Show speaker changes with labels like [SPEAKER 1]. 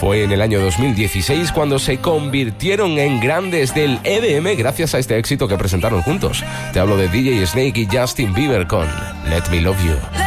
[SPEAKER 1] Fue en el año 2016 cuando se convirtieron en grandes del EDM gracias a este éxito que presentaron juntos. Te hablo de DJ Snake y Justin Bieber con Let Me Love You.